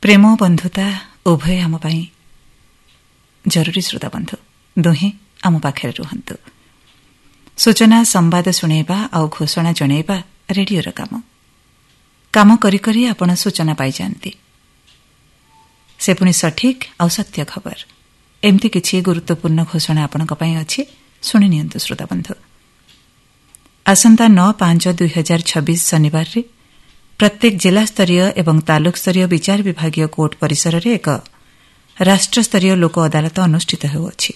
प्रेम बंधुता उभय आम जरूरी श्रोता बंधु दुहें आम पाखे रुहतु। सूचना संवाद शुणेबा आ घोषणा जणेबा रेडियोर काम करी करी आपण सूचना पाई जाती से पुणी सठिक आ सत्य खबर एमती किछि गुरुत्वपूर्ण घोषणा आपणक पई अछि सुनि नियंतु श्रोता बंधु। आसंता 9/5/2026 शनिवार रे प्रत्येक जिला स्तरीय एवं तालुक स्तरीय विचार विभागीय कोर्ट परिसर रे एक राष्ट्रस्तरीय लोक अदालत अनुष्ठित हेउछि।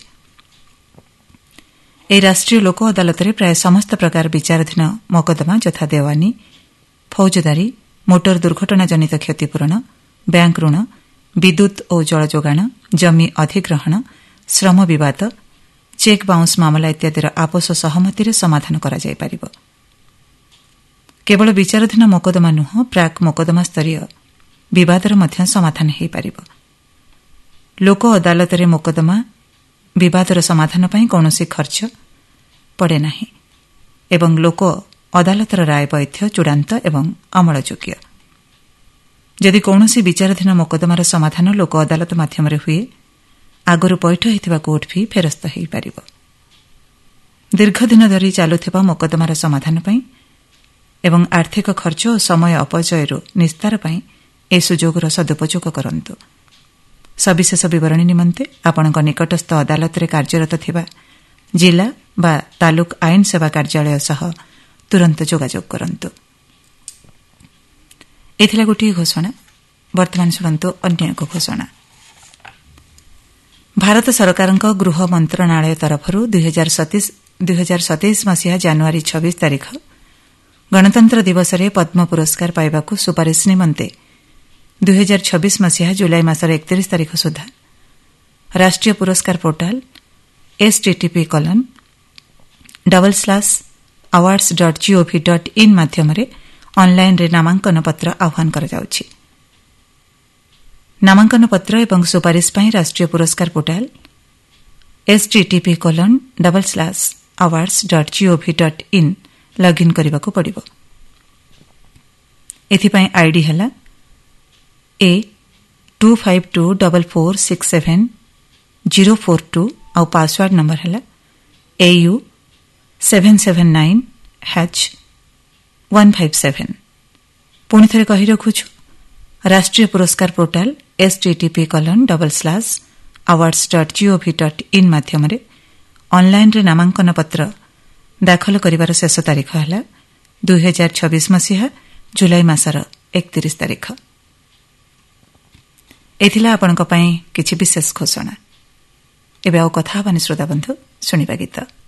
ए राष्ट्रीय लोक अदालत रे प्राय समस्त प्रकार विचाराधीन मोकदमा यथा देवानी, फौजदारी, मोटर दुर्घटना जनित क्षतिपूरण, बैंक ऋण, विद्युत और जल जोगाण, जमी अधिग्रहण, श्रम विवाद, चेक बाउंस मामला इत्यादिर आपोष सहमति रे समाधान करा जाय परिबो। केवल विचाराधीन मोकदमा नुह प्राक मोकदमा स्तरीय विवादर मध्य समाधान हेई परिबो। लोक अदालत रे मोकदमा विवादर समाधान पई कोनोसी खर्च पड़े नाही एवं लोक अदालतर राय वैध चूड़ांत एवं अमलयोग्य। यदि कोनोसी विचाराधीन मोकदमार समाधान लोक अदालत माध्यम हुए आगरू पैठ होइथिबा कोर्ट फी फेरस्त हेई परिबो। दीर्घ दिन धरी चालुथिबा मोकदमार समाधान पई एवं आर्थिक खर्च और समय अपचयरू निस्तार पई ए सुजोगर सदुपयोग करंतु। सविशेष विवरणी निमंते आपणक निकटस्थ अदालत रे कार्यरत थिबा जिला बा तालुक आईन सेवा कार्यालय सह तुरंत जोगाजोग करंतु। एथिला गोटी घोषणा। वर्तमान सुनंतु अन्य एक घोषणा। भारत सरकारक गृह मंत्रणालय तरफरू 2027 मसीहा जनवरी 26 तारीख गणतंत्र दिवस रे पद्म पुरस्कार पाइबाकू सुपारिश निमंते 2026 मसीहा जुलाई मासर 31 तारीख सुधा राष्ट्रीय पुरस्कार पोर्टाल http://awards.gov.in माध्यम ऑनलाइन रे नामांकन पत्र आह्वान करा जाउछि। नामांकन पत्र एवं सुपारिश पई राष्ट्रीय पुरस्कार पोर्टाल http://awards.gov.in लॉगिन करबाकू पड़िबो। एथिपई आईडी हला A2524467042 और पासवर्ड नंबर हला AU779H157। पुणी थे कही रखुछु राष्ट्रीय पुरस्कार पोर्टाल http://awards.gov.in माध्यम ऑनलाइन रे नामांकन पत्र दाखल करिवार शेष तारीख हला 2026 मसीहा जुलाई मासर 31 तारीख। एथिला आपणक पई किछि विशेष घोषणा। एबे आ कथा बानी श्रोता बंधु सुनिबा गीत।